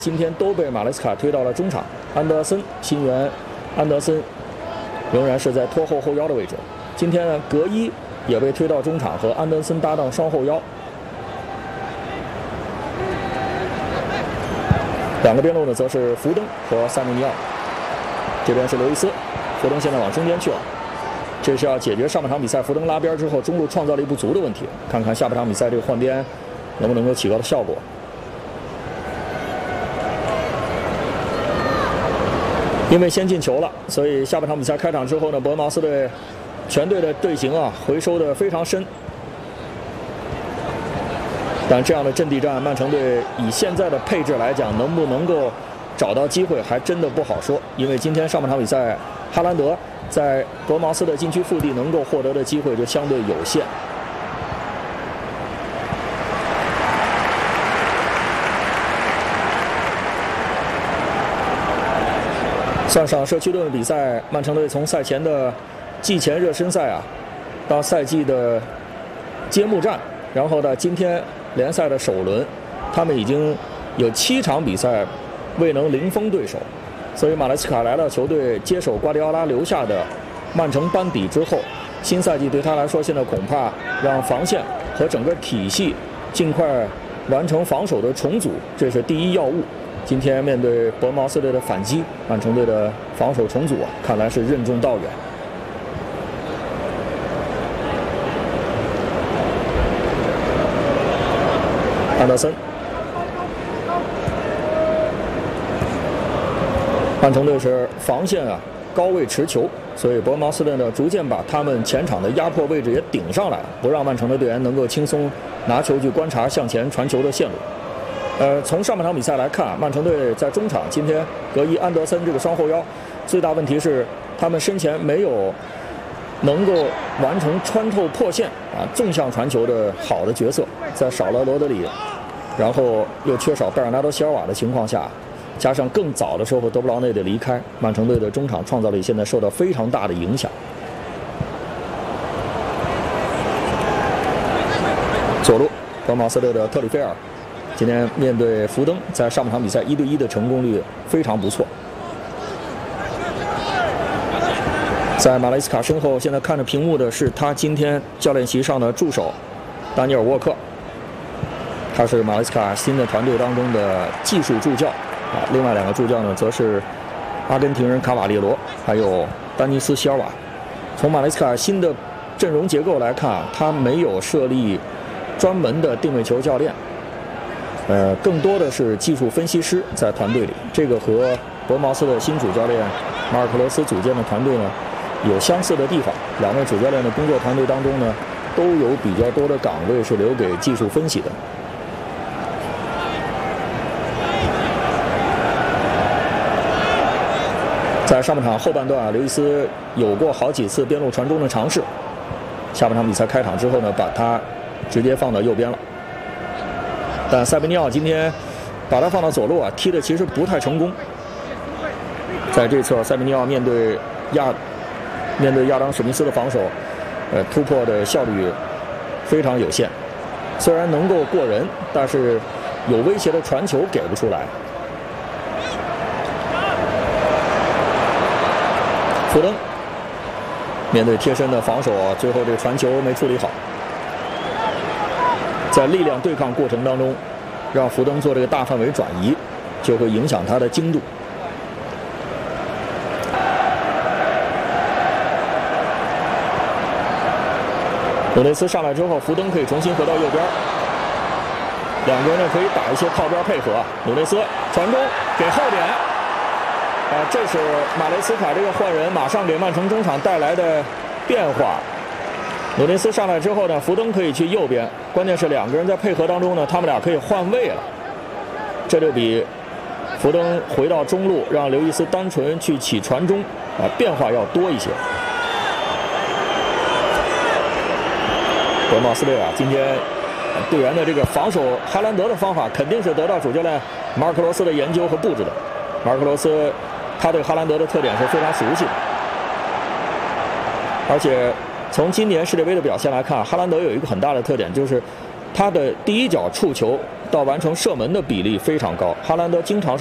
今天都被马雷斯卡推到了中场。安德森，新援安德森仍然是在拖后后腰的位置。今天呢，格伊也被推到中场，和安德森搭档双后腰。两个边路呢，则是福登和塞梅尼奥。这边是刘易斯，福登现在往中间去了。这是要解决上半场比赛福登拉边之后中路创造力不足的问题。看看下半场比赛这个换边能不能够起到效果。因为先进球了，所以下半场比赛开场之后呢，伯恩茅斯队全队的队形啊回收的非常深。但这样的阵地战，曼城队以现在的配置来讲，能不能够找到机会，还真的不好说。因为今天上半场比赛，哈兰德在伯恩茅斯的禁区腹地能够获得的机会就相对有限。算上社区盾的比赛，曼城队从赛前的季前热身赛啊，到赛季的揭幕战，然后到今天联赛的首轮，他们已经有7场比赛未能零封对手。所以马雷斯卡来到球队接手瓜迪奥拉留下的曼城班底之后，新赛季对他来说，现在恐怕让防线和整个体系尽快完成防守的重组，这是第一要务。今天面对伯恩茅斯队的反击，曼城队的防守重组啊，看来是任重道远。安德森，曼城队是防线啊高位持球，所以伯恩茅斯队呢逐渐把他们前场的压迫位置也顶上来了，不让曼城的队员能够轻松拿球去观察向前传球的线路。从上半场比赛来看，曼城队在中场今天格伊、安德森这个双后腰，最大问题是他们身前没有能够完成穿透破线啊纵向传球的好的角色，在少了罗德里，然后又缺少贝尔纳多·席尔瓦的情况下，加上更早的时候德布劳内的离开，曼城队的中场创造力现在受到非常大的影响。左路，伯恩茅斯队的特里菲尔。今天面对福登，在上半场比赛1对1的成功率非常不错。在马雷斯卡身后，现在看着屏幕的是他今天教练席上的助手丹尼尔·沃克，他是马雷斯卡新的团队当中的技术助教啊。另外2个助教呢，则是阿根廷人卡瓦列罗还有丹尼斯·席尔瓦。从马雷斯卡新的阵容结构来看，他没有设立专门的定位球教练。更多的是技术分析师在团队里，这个和伯恩茅斯的新主教练马尔克罗斯组建的团队呢有相似的地方。2位主教练的工作团队当中呢，都有比较多的岗位是留给技术分析的。在上半场后半段，刘易斯有过好几次边路传中的尝试，下半场比赛开场之后呢，把他直接放到右边了。但塞梅尼奥今天把他放到左路啊，踢的其实不太成功。在这侧，塞梅尼奥面对亚当史密斯的防守，突破的效率非常有限。虽然能够过人，但是有威胁的传球给不出来。福登面对贴身的防守，最后这个传球没处理好。在力量对抗过程当中，让福登做这个大范围转移，就会影响他的精度。努内斯上来之后，福登可以重新回到右边，2个人呢可以打一些套边配合。努内斯传中给后点，这是马雷斯卡这个换人马上给曼城中场带来的变化。努内斯上来之后呢，福登可以去右边，关键是2个人在配合当中呢，他们俩可以换位了，这就比福登回到中路让刘易斯单纯去起传中变化要多一些。伯恩茅斯队啊，今天队员的这个防守哈兰德的方法肯定是得到主教练马尔克罗斯的研究和布置的。马尔克罗斯他对哈兰德的特点是非常熟悉的，而且从今年世界杯的表现来看，哈兰德有一个很大的特点，就是他的第一脚触球到完成射门的比例非常高。哈兰德经常